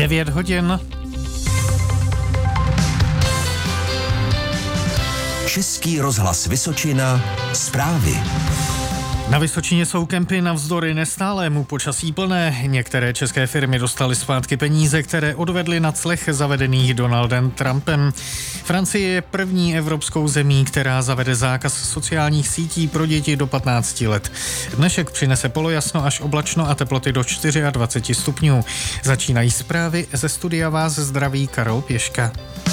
9 hodin. Český rozhlas Vysočina, zprávy. Na Vysočině jsou kempy navzdory nestálému počasí plné. Některé české firmy dostaly zpátky peníze, které odvedly na clech zavedených Donaldem Trumpem. Francie je první evropskou zemí, která zavede zákaz sociálních sítí pro děti do 15 let. Dnešek přinese polojasno až oblačno a teploty do 24 stupňů. Začínají zprávy, ze studia vás zdraví Karol Pěška.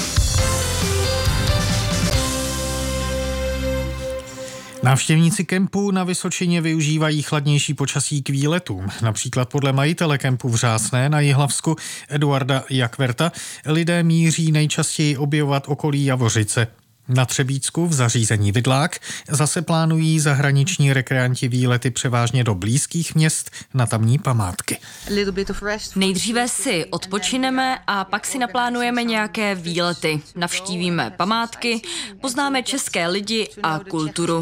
Návštěvníci kempů na Vysočině využívají chladnější počasí k výletům. Například podle majitele kempu v Řásné na Jihlavsku Eduarda Jakverta lidé míří nejčastěji objevovat okolí Javořice. Na Třebíčsku v zařízení Vidlák zase plánují zahraniční rekreanti výlety převážně do blízkých měst na tamní památky. Nejdříve si odpočineme a pak si naplánujeme nějaké výlety. Navštívíme památky, poznáme české lidi a kulturu.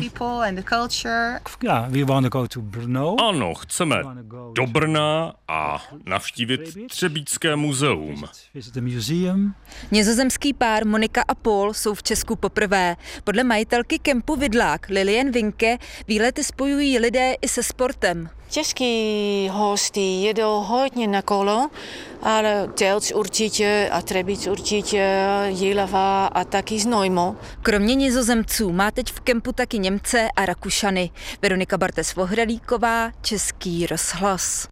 Ano, chceme do Brna a navštívit Třebíčské muzeum. Nizozemský pár Monika a Paul jsou v Česku poprvé. Podle majitelky kempu Vidlák Lilian Vinke výlety spojují lidé i se sportem. Český hosty jedou hodně na kolo, ale Telč určitě a Třebíč určitě, Jihlava a taky Znojmo. Kromě Nizozemců má teď v kempu taky Němce a Rakušany. Veronika Bartes-Vohralíková, Český rozhlas.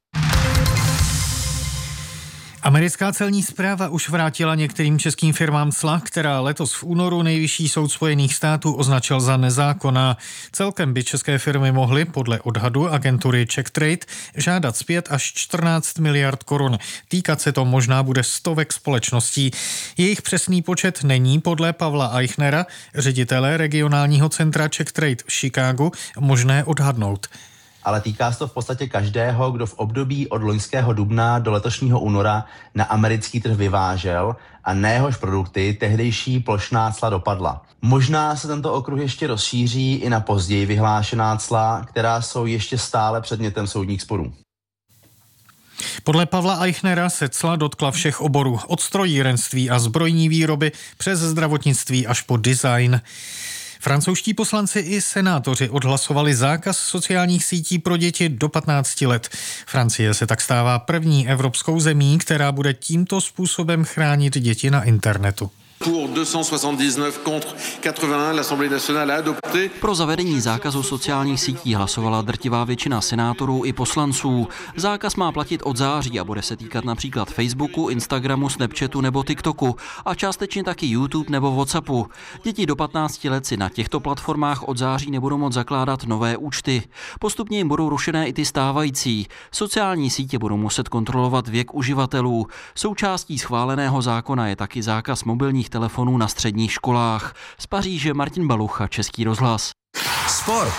Americká celní správa už vrátila některým českým firmám cla, která letos v únoru Nejvyšší soud Spojených států označil za nezákonná. Celkem by české firmy mohly, podle odhadu agentury CzechTrade, žádat zpět až 14 miliard korun. Týkat se to možná bude stovek společností. Jejich přesný počet není podle Pavla Eichnera, ředitele regionálního centra CzechTrade v Chicagu, možné odhadnout. Ale týká se to v podstatě každého, kdo v období od loňského dubna do letošního února na americký trh vyvážel a na jehož produkty tehdejší plošná cla dopadla. Možná se tento okruh ještě rozšíří i na později vyhlášená cla, která jsou ještě stále předmětem soudních sporů. Podle Pavla Eichnera se cla dotkla všech oborů, od strojírenství a zbrojní výroby přes zdravotnictví až po design. Francouzští poslanci i senátoři odhlasovali zákaz sociálních sítí pro děti do 15 let. Francie se tak stává první evropskou zemí, která bude tímto způsobem chránit děti na internetu. Pro zavedení zákazu sociálních sítí hlasovala drtivá většina senátorů i poslanců. Zákaz má platit od září a bude se týkat například Facebooku, Instagramu, Snapchatu nebo TikToku a částečně taky YouTube nebo WhatsAppu. Děti do 15 let si na těchto platformách od září nebudou moct zakládat nové účty. Postupně jim budou rušené i ty stávající. Sociální sítě budou muset kontrolovat věk uživatelů. Součástí schváleného zákona je taky zákaz mobilních telefonů na středních školách. Z Paříže Martin Balucha, Český rozhlas. Sport.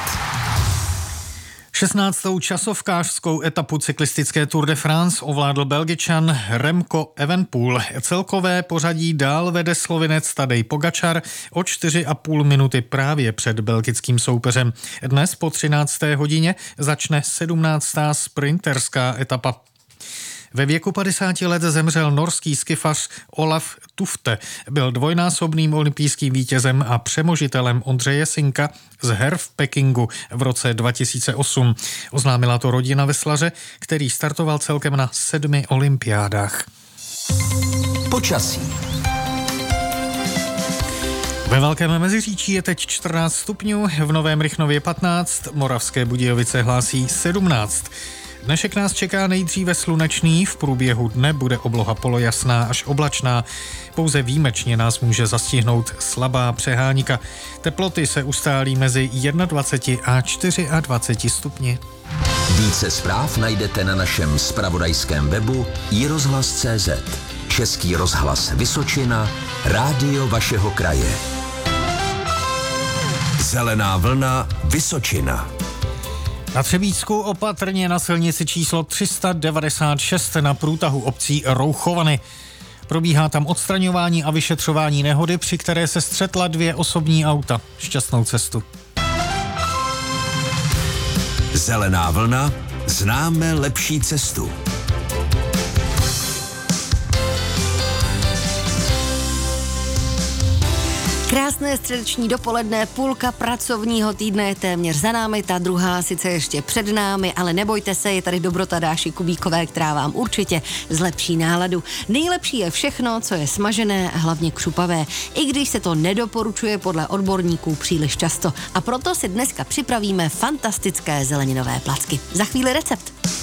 16. časovkářskou etapu cyklistické Tour de France ovládl Belgičan Remco Evenepoel. Celkové pořadí dál vede Slovinec Tadej Pogačar o 4,5 minuty právě před belgickým soupeřem. Dnes po 13. hodině začne 17. sprinterská etapa. Ve věku 50 let zemřel norský skifař Olaf Tufte. Byl dvojnásobným olympijským vítězem a přemožitelem Ondřeje Sinka z her v Pekingu v roce 2008. Oznámila to rodina veslaře, který startoval celkem na 7 olympiádách. Počasí. Ve Velkém Meziříčí je teď 14 stupňů, v Novém Rychnově 15, Moravské Budějovice hlásí 17. Dnešek nás čeká nejdříve slunečný, v průběhu dne bude obloha polojasná až oblačná. Pouze výjimečně nás může zastihnout slabá přeháníka. Teploty se ustálí mezi 21 a 24 stupni. Více zpráv najdete na našem zpravodajském webu iRozhlas.cz. Český rozhlas Vysočina, rádio vašeho kraje. Zelená vlna Vysočina. Na Třebíčsku opatrně na silnici číslo 396 na průtahu obcí Rouchovany. Probíhá tam odstraňování a vyšetřování nehody, při které se střetla 2 osobní auta. Šťastnou cestu. Zelená vlna, známe lepší cestu. Krásné středeční dopoledne, půlka pracovního týdne je téměř za námi, ta druhá sice ještě před námi, ale nebojte se, je tady dobrota Dáši Kubíkové, která vám určitě zlepší náladu. Nejlepší je všechno, co je smažené a hlavně křupavé, i když se to nedoporučuje podle odborníků příliš často. A proto si dneska připravíme fantastické zeleninové placky. Za chvíli recept.